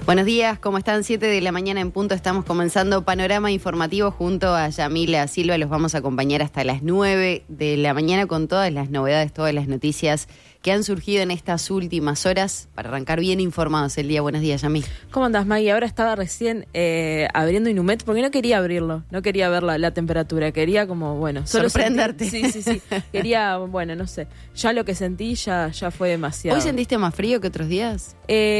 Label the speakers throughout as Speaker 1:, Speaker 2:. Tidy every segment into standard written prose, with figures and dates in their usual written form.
Speaker 1: Buenos días, ¿cómo están? 7 de la mañana en punto, estamos comenzando Panorama Informativo junto a Yamila Silva. Los vamos a acompañar hasta las 9 de la mañana con todas las novedades, todas las noticias que han surgido en estas últimas horas para arrancar bien informados el día. Buenos días, Yamil.
Speaker 2: ¿Cómo andás, Maggie? Ahora estaba recién abriendo Inumet porque no quería abrirlo, no quería ver la temperatura, quería como, bueno, solo
Speaker 1: sorprenderte.
Speaker 2: Sí. Quería, bueno, no sé, ya lo que sentí ya fue demasiado.
Speaker 1: ¿Hoy sentiste más frío que otros días?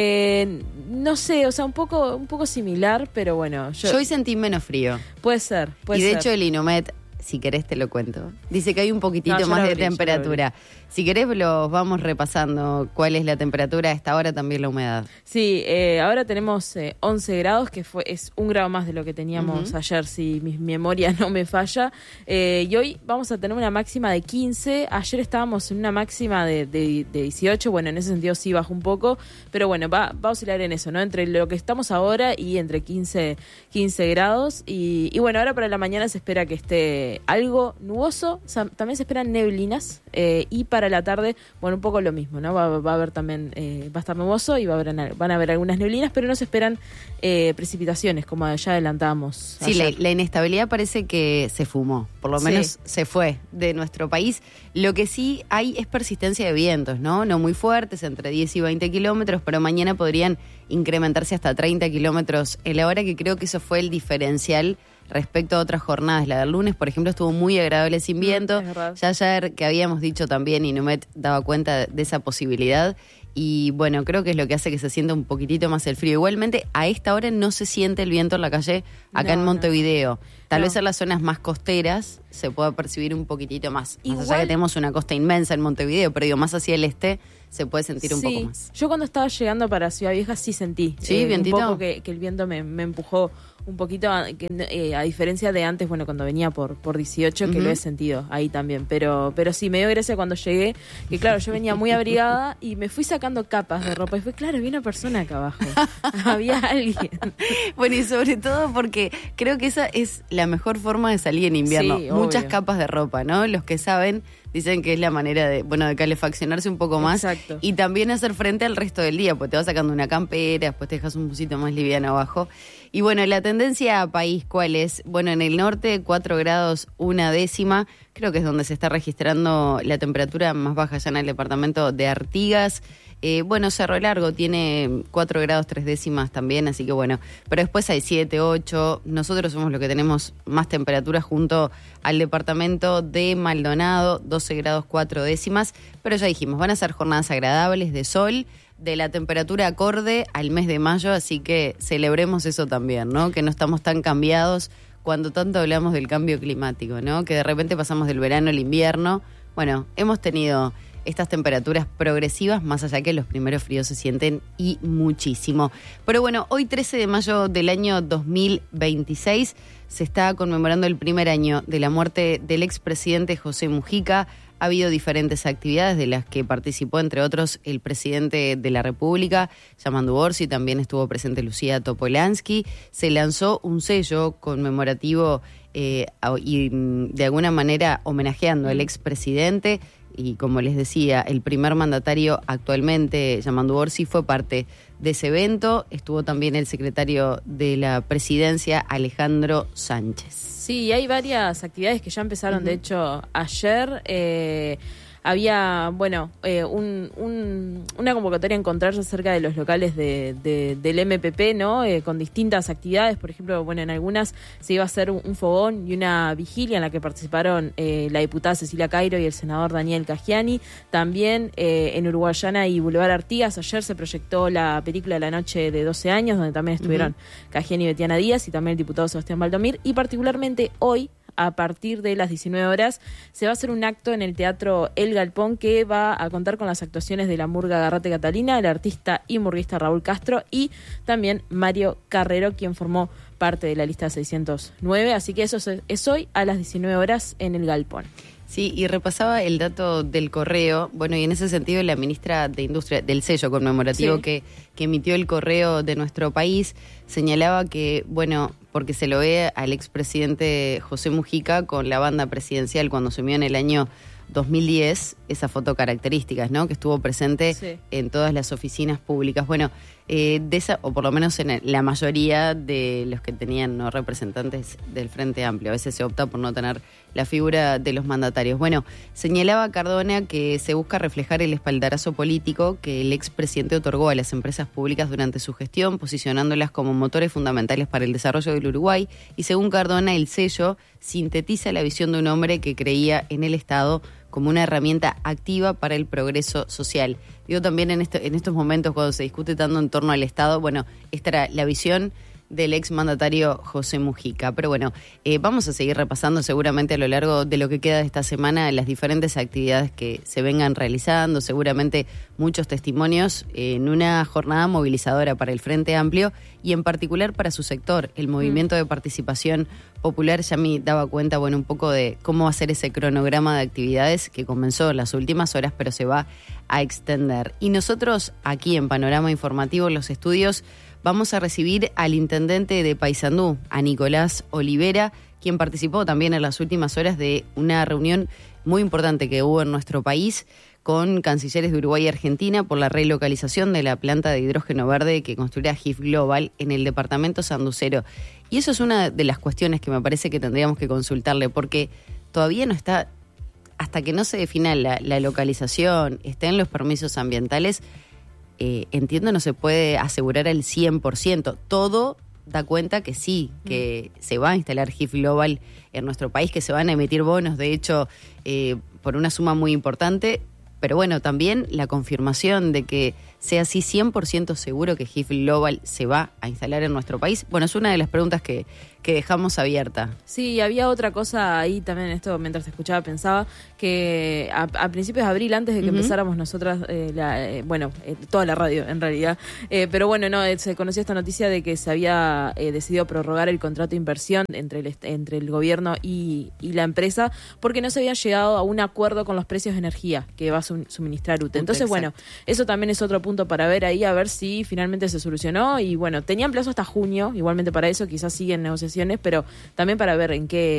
Speaker 2: No sé, o sea, un poco similar, pero bueno.
Speaker 1: Yo hoy sentí menos frío.
Speaker 2: Puede ser.
Speaker 1: Y de hecho el Inumet, si querés te lo cuento, dice que hay un poquitito más de temperatura. Si querés los vamos repasando cuál es la temperatura a esta hora, también la humedad.
Speaker 2: Sí, ahora tenemos 11 grados, que es un grado más de lo que teníamos ayer, si mi memoria no me falla. Y hoy vamos a tener una máxima de 15. Ayer estábamos en una máxima de 18. Bueno, en ese sentido sí bajó un poco, pero bueno, va a oscilar en eso, ¿no? Entre lo que estamos ahora y entre 15 grados. Y bueno, ahora para la mañana se espera que esté algo nuboso. O sea, también se esperan neblinas y para la tarde, bueno, un poco lo mismo, ¿no? Va a haber también, va a estar nuboso y van a haber algunas neblinas, pero no se esperan precipitaciones, como ya adelantábamos.
Speaker 1: Sí, la inestabilidad parece que se fumó, por lo menos se fue de nuestro país. Lo que sí hay es persistencia de vientos, ¿no? No muy fuertes, entre 10 y 20 kilómetros, pero mañana podrían incrementarse hasta 30 kilómetros en la hora, que creo que eso fue el diferencial respecto a otras jornadas. La del lunes, por ejemplo, estuvo muy agradable sin viento. Ya ayer que habíamos dicho también, Inumet daba cuenta de esa posibilidad. Y bueno, creo que es lo que hace que se sienta un poquitito más el frío. Igualmente, a esta hora no se siente el viento en la calle acá en Montevideo. Tal vez en las zonas más costeras se pueda percibir un poquitito más. Más allá que tenemos una costa inmensa en Montevideo, pero digo, más hacia el este se puede sentir un poco más.
Speaker 2: Yo cuando estaba llegando para Ciudad Vieja sí sentí
Speaker 1: vientito.
Speaker 2: Un poco que el viento me empujó un poquito, a diferencia de antes, bueno, cuando venía por 18, que lo he sentido ahí también. Pero sí, me dio gracia cuando llegué, que claro, yo venía muy abrigada y me fui sacando capas de ropa. Y fue, claro, había una persona acá abajo. Había alguien.
Speaker 1: Bueno, y sobre todo porque creo que esa es la mejor forma de salir en invierno.
Speaker 2: Sí,
Speaker 1: muchas
Speaker 2: obvio.
Speaker 1: capas de ropa, ¿no? Los que saben dicen que es la manera de calefaccionarse un poco más.
Speaker 2: Exacto.
Speaker 1: Y también hacer frente al resto del día, porque te vas sacando una campera, después te dejas un busito más liviano abajo. Y bueno, la tendencia a país, ¿cuál es? Bueno, en el norte, 4 grados, 1/10. Creo que es donde se está registrando la temperatura más baja ya en el departamento de Artigas. Bueno, Cerro Largo tiene 4 grados 3/10 también, así que bueno. Pero después hay 7, 8. Nosotros somos los que tenemos más temperatura junto al departamento de Maldonado, 12 grados 4/10. Pero ya dijimos, van a ser jornadas agradables de sol, de la temperatura acorde al mes de mayo, así que celebremos eso también, ¿no? Que no estamos tan cambiados cuando tanto hablamos del cambio climático, ¿no? Que de repente pasamos del verano al invierno. Bueno, hemos tenido estas temperaturas progresivas, más allá que los primeros fríos se sienten y muchísimo. Pero bueno, hoy 13 de mayo del año 2026 se está conmemorando el primer año de la muerte del expresidente José Mujica. Ha habido diferentes actividades de las que participó, entre otros, el presidente de la República, Yamandu Orsi, también estuvo presente Lucía Topolansky. Se lanzó un sello conmemorativo y de alguna manera homenajeando al expresidente. Y como les decía, el primer mandatario actualmente, Yamandu Orsi, fue parte de ese evento. Estuvo también el secretario de la Presidencia, Alejandro Sánchez.
Speaker 2: Sí, hay varias actividades que ya empezaron, de hecho, ayer. Había, bueno, una convocatoria a encontrarse cerca de los locales del MPP, ¿no? Con distintas actividades. Por ejemplo, bueno, en algunas se iba a hacer un fogón y una vigilia en la que participaron la diputada Cecilia Cairo y el senador Daniel Cagiani. También en Uruguayana y Boulevard Artigas ayer se proyectó la película La Noche de 12 años, donde también estuvieron Cagiani y Betiana Díaz y también el diputado Sebastián Valdomir. Y particularmente hoy, a partir de las 19 horas, se va a hacer un acto en el Teatro El Galpón que va a contar con las actuaciones de la murga Garrate Catalina, el artista y murguista Raúl Castro y también Mario Carrero, quien formó parte de la lista 609. Así que eso es hoy a las 19 horas en El Galpón.
Speaker 1: Sí, y repasaba el dato del correo, bueno, y en ese sentido la ministra de Industria, del sello conmemorativo que emitió el correo de nuestro país, señalaba que, bueno, porque se lo ve al expresidente José Mujica con la banda presidencial cuando asumió en el año 2010, esa foto características, ¿no? Que estuvo presente en todas las oficinas públicas. Bueno, de esa, o por lo menos en la mayoría de los que tenían, ¿no?, representantes del Frente Amplio. A veces se opta por no tener la figura de los mandatarios. Bueno, señalaba Cardona que se busca reflejar el espaldarazo político que el expresidente otorgó a las empresas públicas durante su gestión, posicionándolas como motores fundamentales para el desarrollo del Uruguay. Y según Cardona, el sello sintetiza la visión de un hombre que creía en el Estado como una herramienta activa para el progreso social. Digo, también en estos momentos cuando se discute tanto en torno al Estado, bueno, esta era la visión del exmandatario José Mujica. Pero bueno, vamos a seguir repasando seguramente a lo largo de lo que queda de esta semana las diferentes actividades que se vengan realizando, seguramente muchos testimonios en una jornada movilizadora para el Frente Amplio y en particular para su sector, el Movimiento de Participación Popular. Yami daba cuenta, bueno, un poco de cómo va a ser ese cronograma de actividades que comenzó en las últimas horas, pero se va a extender. Y nosotros aquí en Panorama Informativo, los estudios, vamos a recibir al intendente de Paysandú, a Nicolás Olivera, quien participó también en las últimas horas de una reunión muy importante que hubo en nuestro país con cancilleres de Uruguay y Argentina por la relocalización de la planta de hidrógeno verde que construirá HIF Global en el departamento sanducero. Y eso es una de las cuestiones que me parece que tendríamos que consultarle, porque todavía no está, hasta que no se defina la localización, estén los permisos ambientales, entiendo no se puede asegurar al 100%. Todo da cuenta que sí, que se va a instalar HIF Global en nuestro país, que se van a emitir bonos, de hecho, por una suma muy importante. Pero bueno, también la confirmación de que sea así 100% seguro que HIF Global se va a instalar en nuestro país. Bueno, es una de las preguntas que dejamos abierta.
Speaker 2: Sí, había otra cosa ahí también, esto mientras te escuchaba pensaba, que a principios de abril, antes de que empezáramos nosotras, toda la radio en realidad, pero bueno, no, se conoció esta noticia de que se había decidido prorrogar el contrato de inversión entre el gobierno y la empresa, porque no se había llegado a un acuerdo con los precios de energía que va a suministrar UTE. Entonces,
Speaker 1: exacto.
Speaker 2: Bueno, eso también es otro punto para ver ahí, a ver si finalmente se solucionó. Y bueno, tenían plazo hasta junio, igualmente para eso, quizás siguen negociaciones, pero también para ver en qué